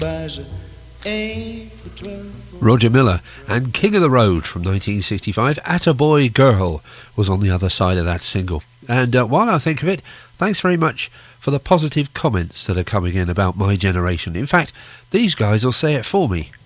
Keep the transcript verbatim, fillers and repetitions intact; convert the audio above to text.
Roger Miller and King of the Road from nineteen sixty-five. Attaboy Girl was on the other side of that single. And uh, while I think of it, thanks very much for the positive comments that are coming in about my generation. In fact, these guys will say it for me.